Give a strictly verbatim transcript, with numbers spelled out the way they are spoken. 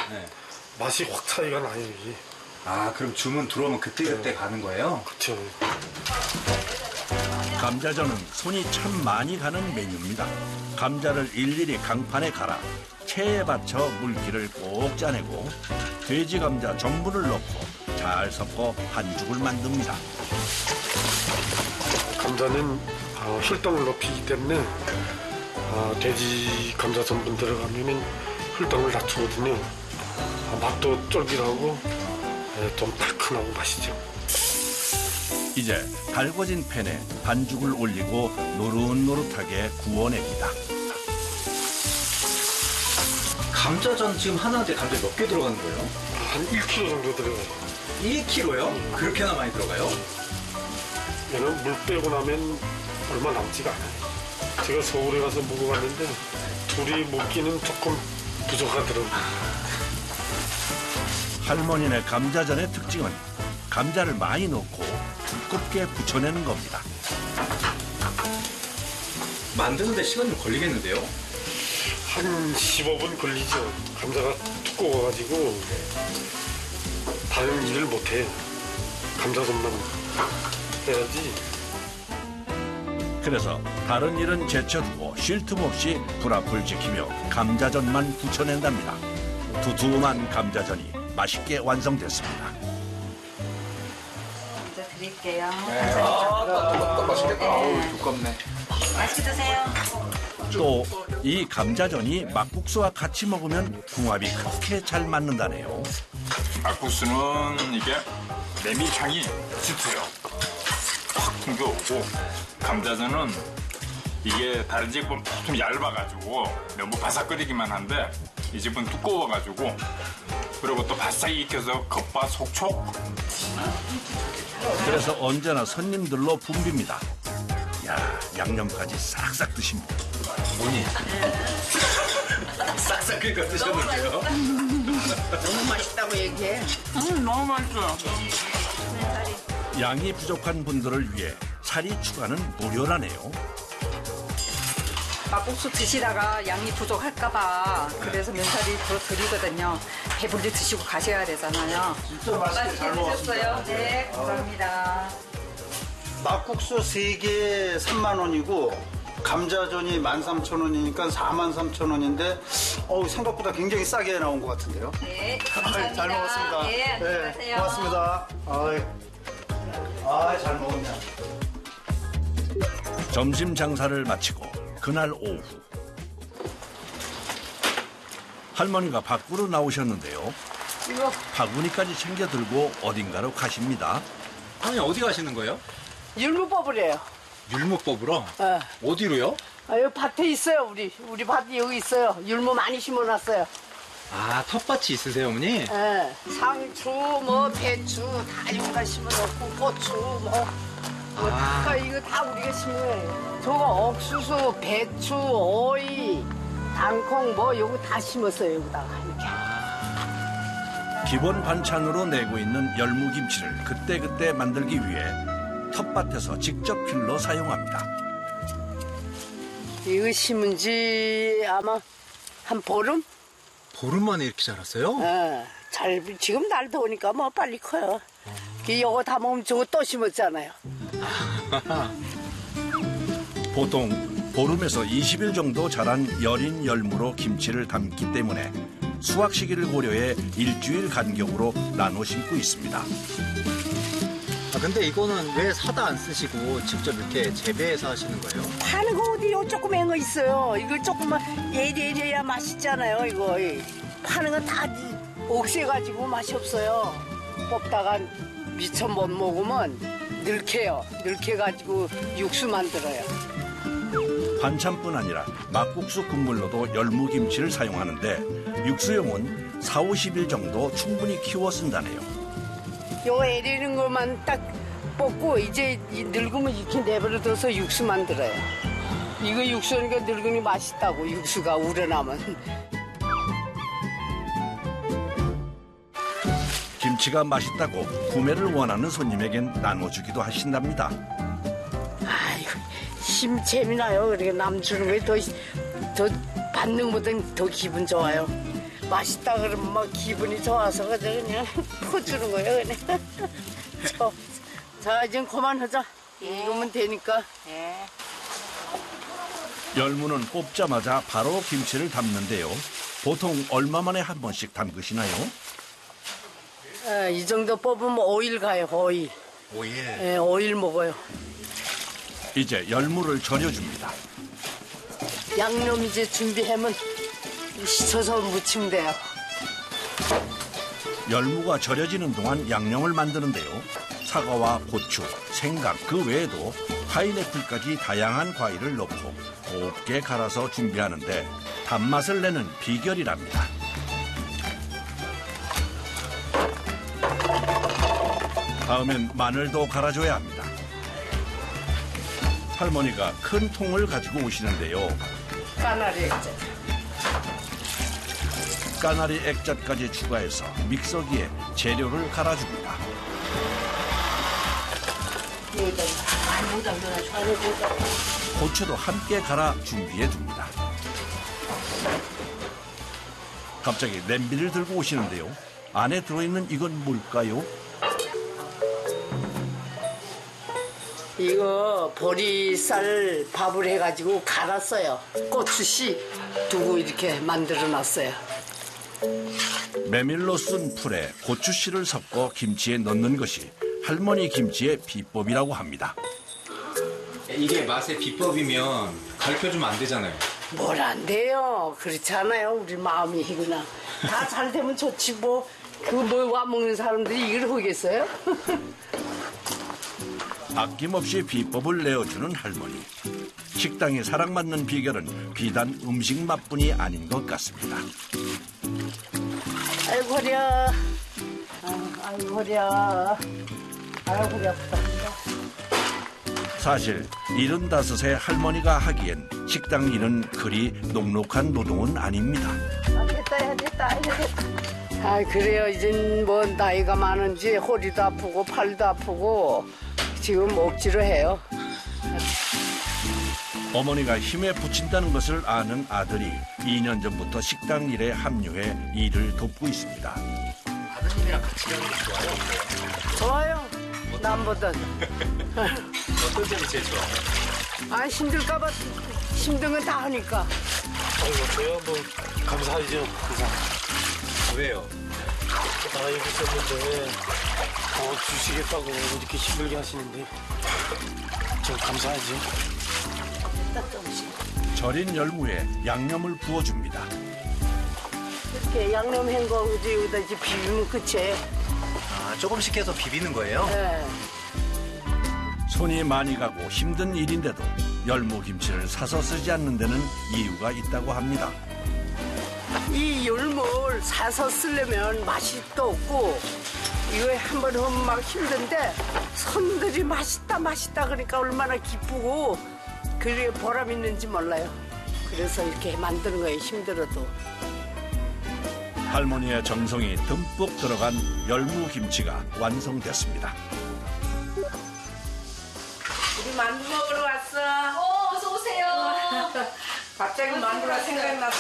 네. 맛이 확 차이가 나요, 이게. 아, 그럼 주문 들어오면 그때그때 네. 가는 거예요? 그렇죠. 감자전은 손이 참 많이 가는 메뉴입니다. 감자를 일일이 강판에 갈아 체에 받쳐 물기를 꼭 짜내고 돼지 감자 전분을 넣고 잘 섞어 반죽을 만듭니다. 감자는 어, 혈당을 높이기 때문에 어, 돼지 감자 전분 들어가면 혈당을 낮추거든요. 어, 맛도 쫄깃하고 예, 좀 달큰하고 맛있죠. 이제 달궈진 팬에 반죽을 올리고 노릇노릇하게 구워냅니다. 감자전 지금 하나인데 감자 몇 개 들어가는 거예요? 한 일 킬로그램 정도 들어가요. 일 킬로그램요? 그렇게나 많이 들어가요? 얘는 물 빼고 나면 얼마 남지가 않아요. 제가 서울에 가서 먹어봤는데 둘이 먹기는 조금 부족하더라고요. 할머니네 감자전의 특징은 감자를 많이 넣고 두껍게 부쳐내는 겁니다. 만드는데 시간이 좀 걸리겠는데요? 한 십오 분 걸리죠. 감자가 두꺼워가지고 다른 일을 못해요. 감자전만 해야지. 그래서 다른 일은 제쳐두고 쉴 틈 없이 불 앞을 지키며 감자전만 부쳐낸답니다. 두툼한 감자전이 맛있게 완성됐습니다. 먼저 드릴게요. 네. 아, 맛있겠다. 아우, 두껍네. 맛있게 드세요. 또 이 감자전이 막국수와 같이 먹으면 궁합이 그렇게 잘 맞는다네요. 막국수는 이게 메밀향이 짙어요. 확 풍겨오고 감자전은 이게 다른 집은 좀 얇아가지고 너무 바삭거리기만 한데 이 집은 두꺼워가지고 그리고 또 바싹 익혀서 겉바 속촉. 그래서 언제나 손님들로 붐빕니다. 야, 양념까지 싹싹 드십니다. 뭐니? 싹싹 긁어 드셨는데요? 너무 맛있다고 얘기해. 음, 너무 맛있어요. 양이 부족한 분들을 위해 살이 추가는 무료라네요. 막국수 드시다가 양이 부족할까봐 그래서 면사리 더 드리거든요. 배불리 드시고 가셔야 되잖아요. 진짜 맛있게 잘 먹었어요. 네, 감사합니다. 막국수 세 개에 삼만 원이고 감자전이 만 삼천 원이니까 사만 삼천 원인데 어우, 생각보다 굉장히 싸게 나온 것 같은데요. 네, 감사합니다. 잘 먹었습니다. 네, 안녕히 가세요. 고맙습니다. 아이, 아이, 잘 먹었네. 점심 장사를 마치고 그날 오후 할머니가 밖으로 나오셨는데요. 이거 바구니까지 챙겨 들고 어딘가로 가십니다. 할머니 어디 가시는 거예요? 율무법을 해요. 율무법으로? 어. 어디로요? 아, 여기 밭에 있어요, 우리. 우리 밭이 여기 있어요. 율무 많이 심어놨어요. 아, 텃밭이 있으세요, 어머니? 예. 상추, 뭐, 배추, 다 여기다 심어놓고, 고추, 뭐. 뭐 아. 다 이거 다 우리가 심은 거예요. 저거 옥수수, 배추, 오이, 땅콩, 뭐, 요거 다 심었어요, 여기다가. 이렇게. 기본 반찬으로 내고 있는 열무김치를 그때그때 만들기 위해 텃밭에서 직접 필러 사용합니다. 이거 심은 지 아마 한 보름? 보름 만에 이렇게 자랐어요? 예. 잘, 지금 날 더우니까 뭐 빨리 커요. 그 요거 다 먹으면 저거 또 심었잖아요. 보통 보름에서 이십 일 정도 자란 여린 열무로 김치를 담기 때문에 수확 시기를 고려해 일주일 간격으로 나눠 심고 있습니다. 아, 근데 이거는 왜 사다 안 쓰시고 직접 이렇게 재배해서 하시는 거예요? 파는 거 어디 요 조그만 거 있어요. 이거 조금만 예리예리해야 맛있잖아요. 이거 파는 건 다 억세가지고 맛이 없어요. 뽑다가 미처 못 먹으면 늙혀요. 늙혀가지고 육수 만들어요. 반찬뿐 아니라 막국수 국물로도 열무김치를 사용하는데 육수용은 사오십 일 정도 충분히 키워 쓴다네요. 요 애리는 것만 딱 뽑고 이제 늙으면 이렇게 내버려둬서 육수 만들어요. 이거 육수니까 늙으니 맛있다고, 육수가 우러나면. 김치가 맛있다고 구매를 원하는 손님에겐 나눠주기도 하신답니다. 아이고, 심 재미나요. 그러니까 남 주는 게 더, 더 받는 것보다 더 기분 좋아요. 맛있다 그러면 막 기분이 좋아서 그냥 그냥 퍼주는 거예요 그냥. 저, 자 이제 그만하자. 이러면 되니까. 열무는 뽑자마자 바로 김치를 담는데요. 보통 얼마 만에 한 번씩 담그시나요? 예, 이 정도 뽑으면 오 일 가요, 오 일. 오 일. 예, 오 일 먹어요. 이제 열무를 절여줍니다. 양념 이제 준비하면 씻어서 무치면 돼요. 열무가 절여지는 동안 양념을 만드는데요. 사과와 고추, 생강 그 외에도 파인애플까지 다양한 과일을 넣고 곱게 갈아서 준비하는데 단맛을 내는 비결이랍니다. 다음엔 마늘도 갈아줘야 합니다. 할머니가 큰 통을 가지고 오시는데요. 까나리 액젓. 까나리 액젓까지 추가해서 믹서기에 재료를 갈아줍니다. 고추도 함께 갈아 준비해 둡니다. 갑자기 냄비를 들고 오시는데요. 안에 들어있는 이건 뭘까요? 이거 보리쌀 밥을 해가지고 갈았어요. 고추씨 두고 이렇게 만들어놨어요. 메밀로 쓴 풀에 고추씨를 섞어 김치에 넣는 것이 할머니 김치의 비법이라고 합니다. 이게 맛의 비법이면 가르쳐주면 안 되잖아요. 뭘 안 돼요. 그렇지 않아요. 우리 마음이 그냥. 다 잘 되면 좋지 뭐. 그 뭐 와 먹는 사람들이 이걸 하겠어요? 아낌없이 비법을 내어주는 할머니. 식당에 사랑받는 비결은 비단 음식 맛뿐이 아닌 것 같습니다. 아이고 허리야. 아, 아이고 허리야. 아이고 허리 아프다. 사실 일흔다섯의 할머니가 하기엔 식당 일은 그리 녹록한 노동은 아닙니다. 아, 됐다, 야, 됐다, 야, 됐다. 아, 그래요. 이젠 뭐 나이가 많은지 허리도 아프고 팔도 아프고 지금 억지로 해요. 어머니가 힘에 부친다는 것을 아는 아들이 이 년 전부터 식당 일에 합류해 일을 돕고 있습니다. 아드님이랑 같이 하는 게 좋아요? 좋아요. 남보다. 어떤 점이 제일 좋아요? 아, 힘들까봐 힘든 건 다 하니까. 아이고 저야 뭐 감사하죠. 감사. 왜요? 나 여기 있었는데 어, 주시겠다고 이렇게 힘들게 하시는데 저 감사하지. 절인 열무에 양념을 부어줍니다. 이렇게 양념 헹궈 여기다 이제 비비면 끝이에요. 아, 조금씩 해서 비비는 거예요? 네. 손이 많이 가고 힘든 일인데도 열무 김치를 사서 쓰지 않는 데는 이유가 있다고 합니다. 이 열무를 사서 쓰려면 맛이 또 없고 이거 한 번 하면 막 힘든데 손들이 맛있다 맛있다 그러니까 얼마나 기쁘고 그래 보람 있는지 몰라요. 그래서 이렇게 만드는 거예요. 힘들어도. 할머니의 정성이 듬뿍 들어간 열무 김치가 완성됐습니다. 우리 만두 먹으러 왔어. 어, 어서 오세요. 갑자기 만두가 생각났어.